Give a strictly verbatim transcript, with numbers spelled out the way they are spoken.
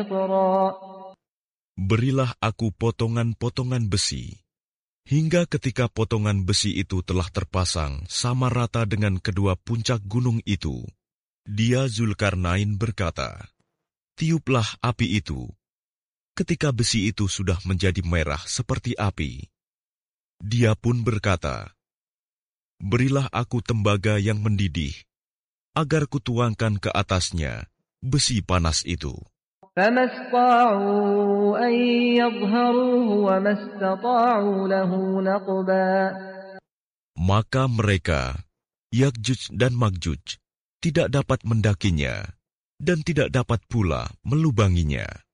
Berilah aku potongan-potongan besi, hingga ketika potongan besi itu telah terpasang sama rata dengan kedua puncak gunung itu, dia Zulkarnain berkata, "Tiuplah api itu." Ketika besi itu sudah menjadi merah seperti api, dia pun berkata, "Berilah aku tembaga yang mendidih, agar kutuangkan ke atasnya besi panas itu." Maka mereka, Ya'juj dan Ma'juj, tidak dapat mendakinya dan tidak dapat pula melubanginya.